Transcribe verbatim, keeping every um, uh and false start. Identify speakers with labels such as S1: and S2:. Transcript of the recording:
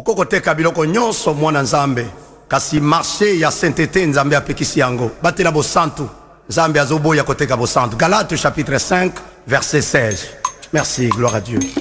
S1: okokoteka biloko nyonso mwana nzambe kasi marché ya sainteté nzambe apekisi yango batela bosantu nzambe azoboya koteka bosantu. Galates chapitre cinq verset seize. Merci, gloire à Dieu.